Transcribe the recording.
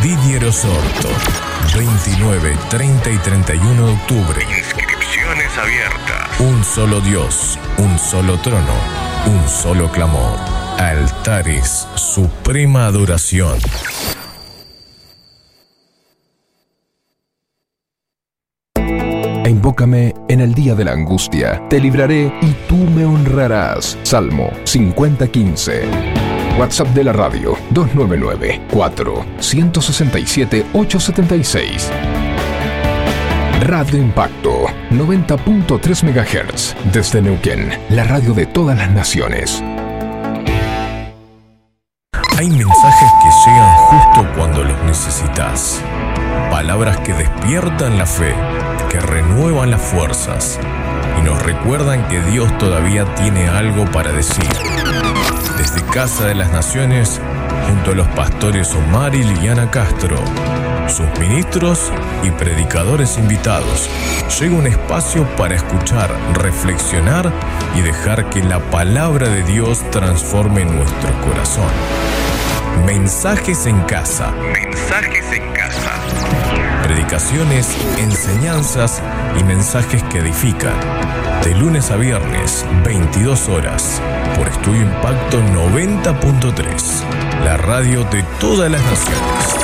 Didier Osorto. 29, 30 y 31 de octubre. Inscripciones abiertas. Un solo Dios, un solo trono, un solo clamor. Altares, suprema adoración. Invócame en el día de la angustia, te libraré y tú me honrarás. Salmo 50:15. WhatsApp de la radio 299-4-167-876. Radio Impacto 90.3 MHz desde Neuquén, la radio de todas las naciones. Hay mensajes que llegan justo cuando los necesitas. Palabras que despiertan la fe, que renuevan las fuerzas y nos recuerdan que Dios todavía tiene algo para decir. Desde Casa de las Naciones, junto a los pastores Omar y Liliana Castro, sus ministros y predicadores invitados, llega un espacio para escuchar, reflexionar y dejar que la palabra de Dios transforme nuestro corazón. Mensajes en casa. Mensajes en casa. Predicaciones, enseñanzas y mensajes que edifican. De lunes a viernes, 22 horas, por Estudio Impacto 90.3, la radio de todas las naciones.